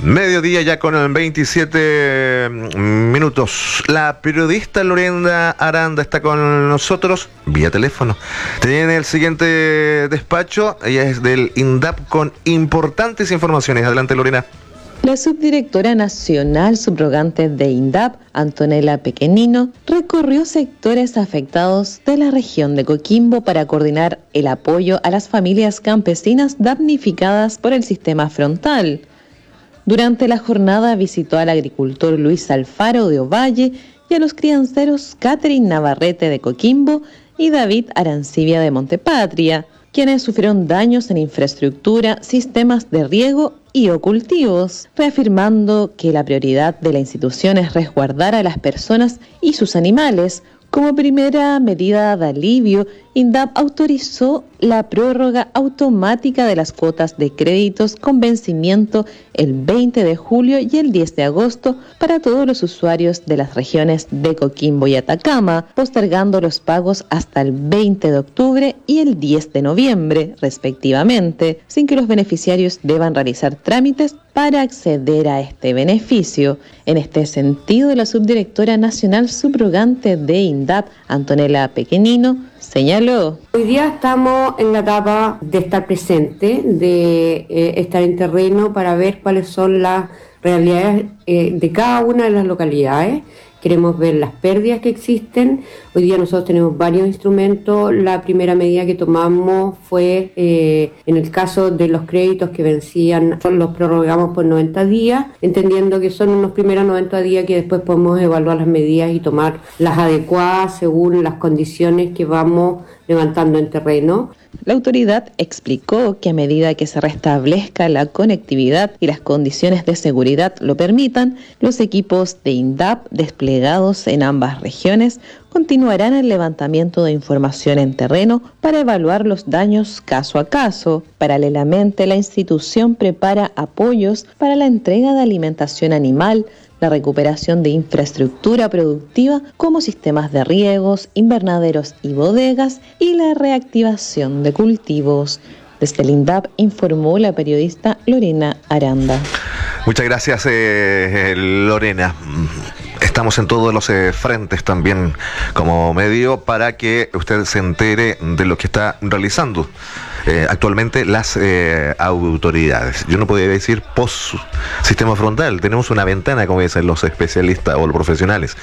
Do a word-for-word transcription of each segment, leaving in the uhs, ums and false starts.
Mediodía ya con veintisiete minutos. La periodista Lorena Aranda está con nosotros vía teléfono. Tiene el siguiente despacho. Ella es del INDAP con importantes informaciones. Adelante, Lorena. La subdirectora nacional subrogante de INDAP, Antonella Pequenino, recorrió sectores afectados de la región de Coquimbo para coordinar el apoyo a las familias campesinas damnificadas por el sistema frontal. Durante la jornada visitó al agricultor Luis Alfaro de Ovalle y a los crianceros Catherine Navarrete de Coquimbo y David Arancibia de Montepatria, quienes sufrieron daños en infraestructura, sistemas de riego y o cultivos, reafirmando que la prioridad de la institución es resguardar a las personas y sus animales. Como primera medida de alivio, INDAP autorizó la prórroga automática de las cuotas de créditos con vencimiento el veinte de julio y el diez de agosto para todos los usuarios de las regiones de Coquimbo y Atacama, postergando los pagos hasta el veinte de octubre y el diez de noviembre, respectivamente, sin que los beneficiarios deban realizar trámites para acceder a este beneficio. En este sentido, la subdirectora nacional subrogante de INDAP, Antonella Pequenino, señaló: hoy día estamos en la etapa de estar presente, de eh, estar en terreno para ver cuáles son las realidades eh, de cada una de las localidades. Queremos ver las pérdidas que existen. Hoy día nosotros tenemos varios instrumentos. La primera medida que tomamos fue, eh, en el caso de los créditos que vencían, los prorrogamos por noventa días, entendiendo que son unos primeros noventa días que después podemos evaluar las medidas y tomar las adecuadas según las condiciones que vamos levantando en terreno. La autoridad explicó que a medida que se restablezca la conectividad y las condiciones de seguridad lo permitan, los equipos de INDAP desplegados en ambas regiones continuarán el levantamiento de información en terreno para evaluar los daños caso a caso. Paralelamente, la institución prepara apoyos para la entrega de alimentación animal, la recuperación de infraestructura productiva como sistemas de riegos, invernaderos y bodegas y la reactivación de cultivos. Desde el INDAP informó la periodista Lorena Aranda. Muchas gracias, eh, Lorena. Estamos en todos los eh, frentes también como medio para que usted se entere de lo que está realizando eh, actualmente las eh, autoridades. Yo no podría decir post sistema frontal, tenemos una ventana, como dicen los especialistas o los profesionales,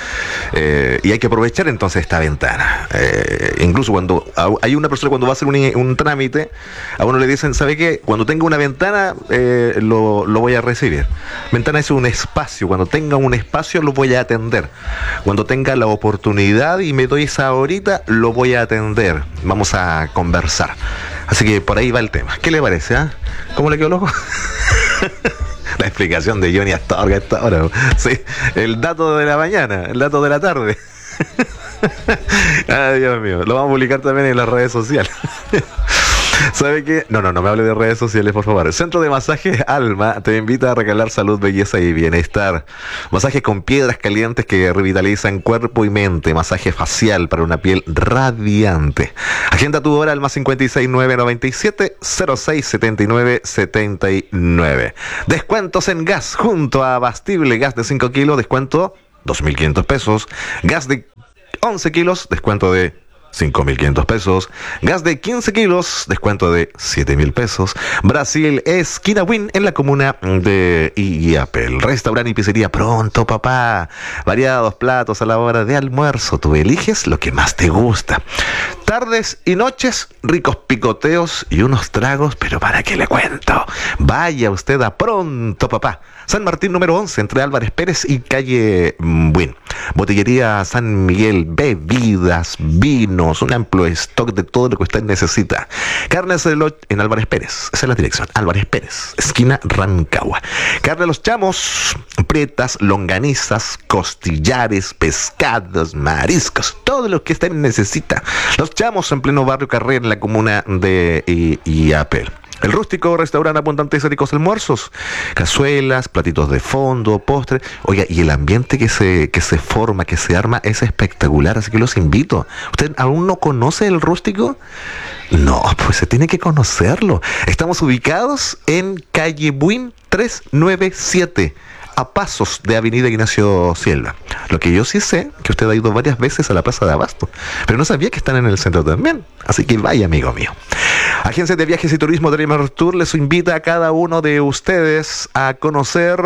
eh, y hay que aprovechar entonces esta ventana. Eh, incluso cuando hay una persona cuando va a hacer un, un trámite, a uno le dicen, ¿sabe qué? Cuando tenga una ventana eh, lo, lo voy a recibir. Ventana es un espacio, cuando tenga un espacio lo voy a atender. Cuando tenga la oportunidad y me doy esa horita, lo voy a atender. Vamos a conversar. Así que por ahí va el tema. ¿Qué le parece? ¿Eh? ¿Cómo le quedó loco? La explicación de Johnny Astorga a esta hora. Sí, el dato de la mañana, el dato de la tarde. Ay, Dios mío. Lo vamos a publicar también en las redes sociales. ¿Sabe qué? No, no, no me hable de redes sociales, por favor. El Centro de Masajes Alma te invita a regalar salud, belleza y bienestar. Masajes con piedras calientes que revitalizan cuerpo y mente. Masaje facial para una piel radiante. Agenda tu hora al más cincuenta y seis, nueve noventa y siete, cero seis setenta y nueve, setenta y nueve. Descuentos en gas junto a Abastible. Gas de cinco kilos, descuento dos mil quinientos pesos. Gas de once kilos, descuento de cinco mil quinientos pesos. Gas de quince kilos, descuento de siete mil pesos. Brasil, esquina Win, en la comuna de Illapel. Restaurante y pizzería Pronto Papá. Variados platos a la hora de almuerzo. Tú eliges lo que más te gusta. Tardes y noches, ricos picoteos y unos tragos, pero ¿para qué le cuento? Vaya usted a Pronto Papá. San Martín número once, entre Álvarez Pérez y calle Buin. Botillería San Miguel, bebidas, vinos, un amplio stock de todo lo que usted necesita. Carnes de Lot en Álvarez Pérez, esa es la dirección, Álvarez Pérez, esquina Rancagua. Carne de los Chamos, pretas, longanizas, costillares, pescados, mariscos, todo lo que usted necesita. Los Chamos en pleno barrio Carrera, en la comuna de Illapel. El Rústico, restaurante abundantes y ricos almuerzos, cazuelas, platitos de fondo, postres. Oiga, y el ambiente que se, que se forma, que se arma, es espectacular, así que los invito. ¿Usted aún no conoce el Rústico? No, pues se tiene que conocerlo. Estamos ubicados en calle Buin trescientos noventa y siete, a pasos de Avenida Ignacio Silva. Lo que yo sí sé, que usted ha ido varias veces a la Plaza de Abasto, pero no sabía que están en el centro también. Así que vaya, amigo mío. Agencia de Viajes y Turismo Dreamer Tour les invita a cada uno de ustedes a conocer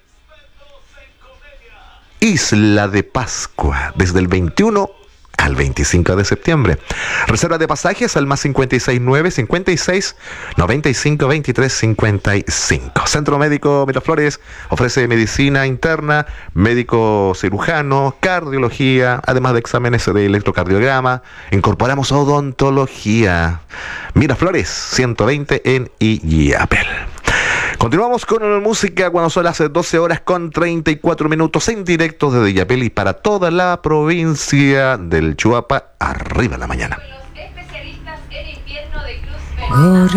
Isla de Pascua desde el veintiuno al veinticinco de septiembre. Reserva de pasajes al más cincuenta y seis nueve cincuenta y seis noventa y cinco veintitrés cincuenta y cinco. Centro Médico Miraflores ofrece medicina interna, médico cirujano, cardiología, además de exámenes de electrocardiograma. Incorporamos odontología. Miraflores ciento veinte en Illapel. Continuamos con la música cuando son las doce horas con treinta y cuatro minutos en directo desde Illapel y para toda la provincia del Chuapa. Arriba la mañana. Los especialistas en invierno de Cruz Verde.